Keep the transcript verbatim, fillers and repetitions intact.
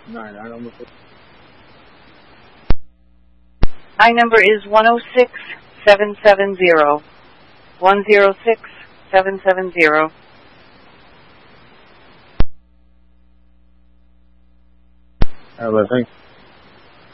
nine nine almost. My number is one oh six, seven seven zero. one oh six, seven seven zero. All right, thanks.